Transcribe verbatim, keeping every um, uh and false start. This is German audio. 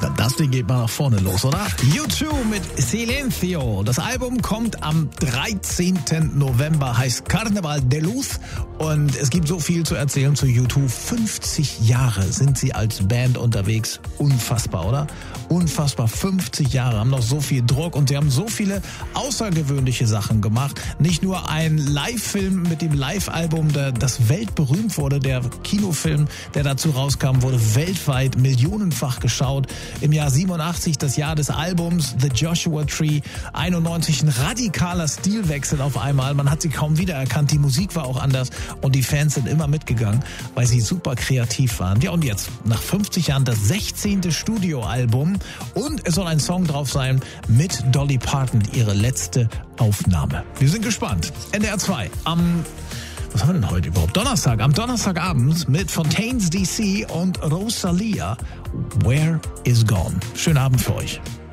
Na, das Ding geht mal nach vorne los, oder? U zwei mit Silencio. Das Album kommt am dreizehnten November, heißt Carnaval de Luz. Und es gibt so viel zu erzählen zu U zwei. fünfzig Jahre sind sie als Band unterwegs. Unfassbar, oder? Unfassbar. fünfzig Jahre, haben noch so viel Druck und sie haben so viele außergewöhnliche Sachen gemacht. Nicht nur ein Live-Film mit dem Live-Album, das weltberühmt wurde. Der Kinofilm, der dazu rauskam, wurde weltweit millionenfach geschaut. Im Jahr siebenundachtzig, das Jahr des Albums, The Joshua Tree. einundneunzig, ein radikaler Stilwechsel auf einmal. Man hat sie kaum wiedererkannt. Die Musik war auch anders und die Fans sind immer mitgegangen, weil sie super kreativ waren. Ja, und jetzt, nach fünfzig Jahren, das sechzehnte Studioalbum. Und es soll ein Song drauf sein mit Dolly Parton, ihre letzte Aufnahme. Wir sind gespannt. N D R zwei am... Was haben wir denn heute überhaupt? Donnerstag, am Donnerstagabend mit Fontaines D C und Rosalia. Where is Gone? Schönen Abend für euch.